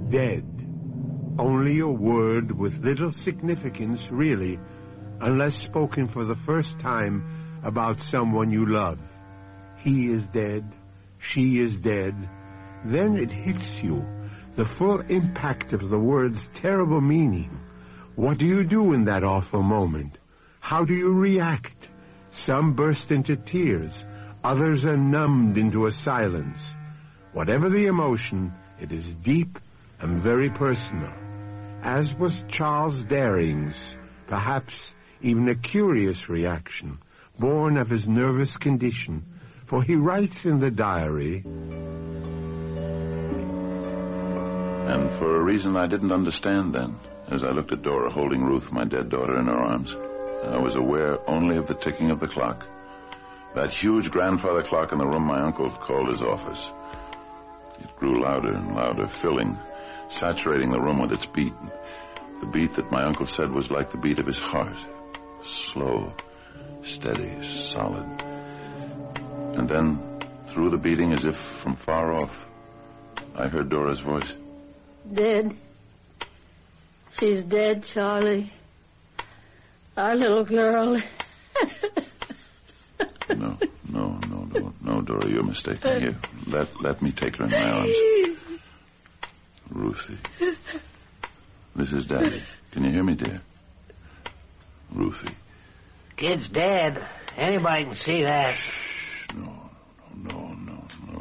Dead. Only a word with little significance, really, unless spoken for the first time about someone you love. He is dead. She is dead. Then it hits you, the full impact of the word's terrible meaning. What do you do in that awful moment? How do you react? Some burst into tears. Others are numbed into a silence. Whatever the emotion, it is deep and very personal. As was Charles Daring's, perhaps even a curious reaction, born of his nervous condition, for he writes in the diary, and for a reason I didn't understand then, as I looked at Dora holding Ruth, my dead daughter, in her arms, I was aware only of the ticking of the clock. That huge grandfather clock in the room my uncle called his office. It grew louder and louder, filling, saturating the room with its beat. The beat that my uncle said was like the beat of his heart. Slow, steady, solid. And then, through the beating, as if from far off, I heard Dora's voice. Dead. She's dead, Charlie. Our little girl. No, Dora, you're mistaken. Here, let me take her in my arms. Ruthie. This is Daddy. Can you hear me, dear? Ruthie. Kid's dead. Anybody can see that.